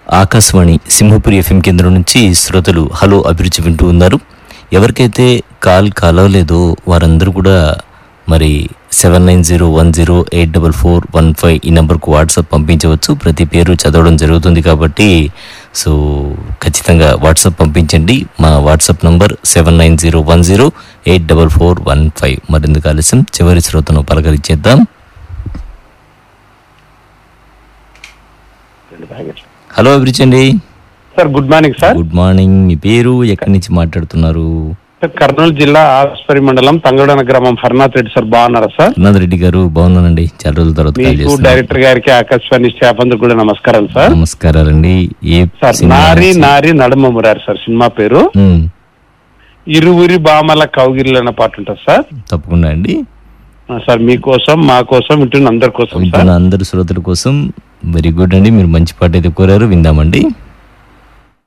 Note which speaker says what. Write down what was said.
Speaker 1: Akashvani Simhapuri FM కేంద్రం నుంచి శ్రోతలు హలో అభిరుచి వింటూ ఉన్నారు. ఎవరికైతే కాల్ కలవలేదో వారందరూ కూడా మరి 7901084415 ఈ నెంబర్కు వాట్సాప్ పంపించవచ్చు. ప్రతి పేరు చదవడం జరుగుతుంది కాబట్టి సో ఖచ్చితంగా వాట్సాప్ పంపించండి. మా వాట్సాప్ నంబర్ 7901084415. మరిందుకు ఆలస్యం చివరి శ్రోతను పలకరించేద్దాం. హలో అభిరుచి అండి.
Speaker 2: Sir good morning sir.
Speaker 1: Good morning. మీ పేరు, ఎక్కడి నుంచి మాట్లాడుతున్నారు?
Speaker 2: సార్ కర్నూలు జిల్లా ఆస్పరి మండలం తంగడన గ్రామం హర్నాథ్ రెడ్డి సార్. బాగున్నారా సార్?
Speaker 1: హర్నాథ్ రెడ్డి గారు బాగున్నానండి. చాలా రోజుల తర్వాత కాల్
Speaker 2: మీకు
Speaker 1: చేస్తున్నాను.
Speaker 2: డైరెక్టర్ గారికి ఆకాశవాణి స్టాఫ్ అందరికి కూడా నమస్కారాలు సార్.
Speaker 1: నమస్కారాలండి. ఏ
Speaker 2: సార్
Speaker 1: సినిమా
Speaker 2: నారి
Speaker 1: నుంచి?
Speaker 2: నారి నడుమ మురారి సార్ సినిమా పేరు.
Speaker 1: ఉమ్,
Speaker 2: ఇరువురి బామల కౌగిర్లు అన్న పాట ఉంటుంది సార్.
Speaker 1: తప్పకుండా అండి.
Speaker 2: సార్ మీకోసం మా కోసం వింటున్న అందరి కోసం సార్.
Speaker 1: వింటున్న అందరు శ్రోతల కోసం వెరీ గుడ్ అండి. మీరు మంచి పాట అయితే కోరారు, విందామండి.